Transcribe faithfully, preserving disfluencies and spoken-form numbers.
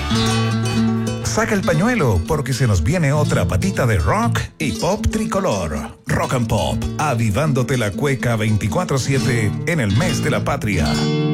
Saca el pañuelo porque se nos viene otra patita de rock y pop tricolor. Rock and Pop, avivándote la cueca veinticuatro siete en el mes de la patria.